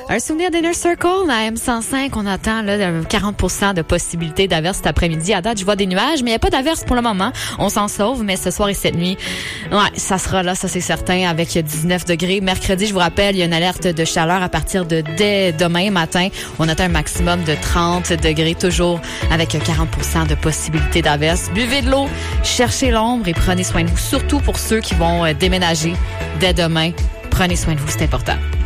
Un souvenir d'Inner Circle à M105. On attend là 40% de possibilités d'averse cet après-midi. À date, je vois des nuages, mais il n'y a pas d'averse pour le moment. On s'en sauve, mais ce soir et cette nuit, ouais, ça sera là, ça c'est certain, avec 19 degrés. Mercredi, je vous rappelle, il y a une alerte de chaleur à partir de dès demain matin. On atteint un maximum de 30 degrés, toujours avec 40% de possibilités d'averse. Buvez de l'eau, cherchez l'ombre et prenez soin de vous, surtout pour ceux qui vont déménager dès demain. Prenez soin de vous, c'est important.